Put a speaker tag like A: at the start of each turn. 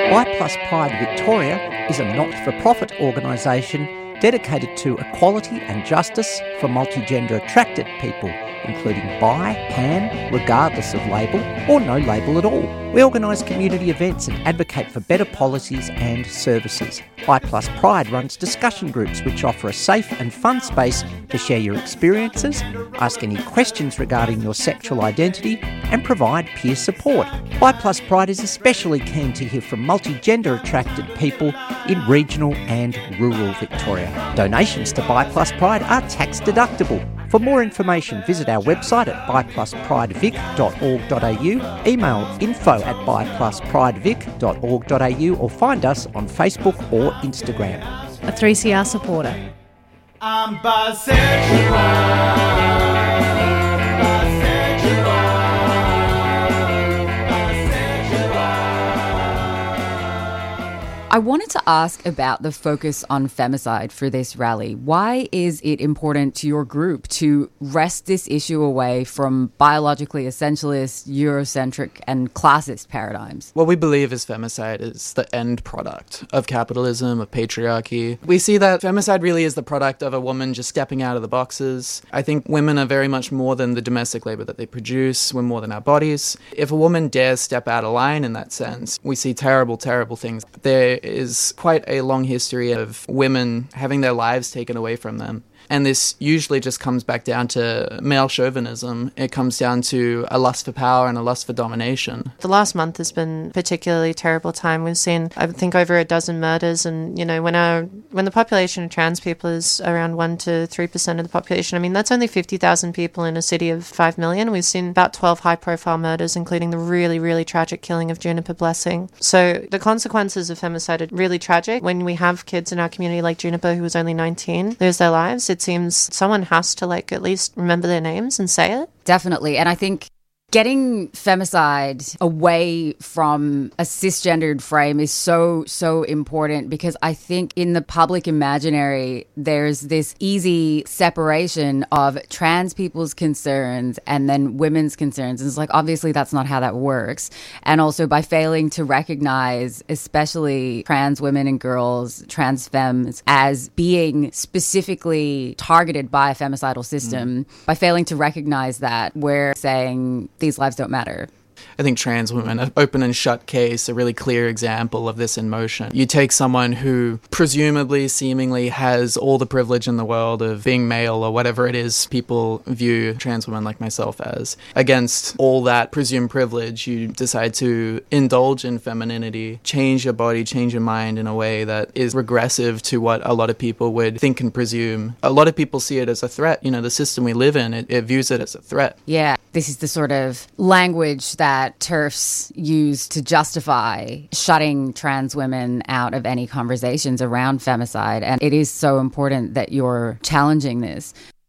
A: I Plus Pride Victoria is a not-for-profit organisation dedicated to equality and justice for multigender attracted people, including bi, pan, regardless of label, or no label at all. We organise community events and advocate for better policies and services. I Plus Pride runs discussion groups which offer a safe and fun space to share your experiences, ask any questions regarding your sexual identity, and provide peer support. I Plus Pride is especially keen to hear from multigender attracted people in regional and rural Victoria. Donations to Bi Plus Pride are tax deductible. For more information, visit our website at bipluspridevic.org.au, email info@bipluspridevic.org.au, or find us on Facebook or Instagram.
B: A 3CR supporter.
C: I'm bisexual.
D: I wanted to ask about the focus on femicide for this rally. Why is it important to your group to wrest this issue away from biologically essentialist, Eurocentric and classist paradigms?
E: What we believe is femicide is the end product of capitalism, of patriarchy. We see that femicide really is the product of a woman just stepping out of the boxes. I think women are very much more than the domestic labour that they produce. We're more than our bodies. If a woman dares step out of line in that sense, we see terrible, terrible things. There is quite a long history of women having their lives taken away from them. And this usually just comes back down to male chauvinism. It comes down to a lust for power and a lust for domination.
F: The last month has been a particularly terrible time. We've seen, I think, over a dozen murders. And, you know, when the population of trans people is around 1 to 3% of the population, I mean, that's only 50,000 people in a city of 5 million. We've seen about 12 high-profile murders, including the really, really tragic killing of Juniper Blessing. So the consequences of femicide are really tragic. When we have kids in our community like Juniper, who was only 19, lose their lives, it seems someone has to at least remember their names and say it.
D: Definitely. And I think getting femicide away from a cisgendered frame is so, so important, because I think in the public imaginary, there's this easy separation of trans people's concerns and then women's concerns. And it's like, obviously, that's not how that works. And also by failing to recognize, especially trans women and girls, trans femmes, as being specifically targeted by a femicidal system, by failing to recognize that, we're saying these lives don't matter.
E: I think trans women, an open and shut case, a really clear example of this in motion. You take someone who presumably, seemingly has all the privilege in the world of being male or whatever it is people view trans women like myself as. Against all that presumed privilege, you decide to indulge in femininity, change your body, change your mind in a way that is regressive to what a lot of people would think and presume. A lot of people see it as a threat. You know, the system we live in, it views it as a threat.
D: Yeah, this is the sort of language that TERFs use to justify shutting trans women out of any conversations around femicide. And it is so important that you're challenging this.